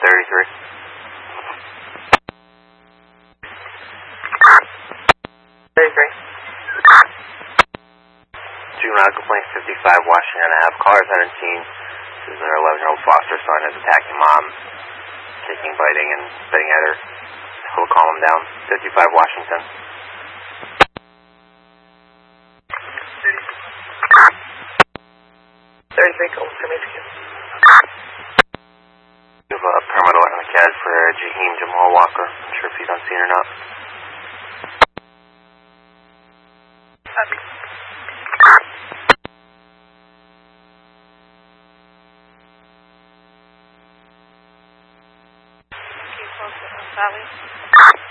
33. Juvenile complaint 55 Washington Ave. Caller 17. This is their 11-year-old foster son is attacking mom, kicking, biting, and spitting at her. We'll calm him down. 55 Washington. You have a permit on the CAD for Jaheim Jamal Walker. I'm not sure if he's on scene or not.